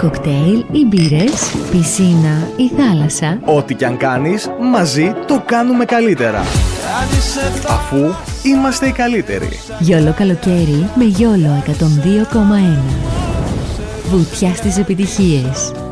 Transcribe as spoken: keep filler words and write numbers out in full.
Κοκτέιλ ή μπύρες, πισίνα ή θάλασσα. Ό,τι κι αν κάνεις, μαζί το κάνουμε καλύτερα. Αφού είμαστε οι καλύτεροι. Γιόλο καλοκαίρι με Γιόλο εκατόν δύο κόμμα ένα. Βουτιά στις επιτυχίες.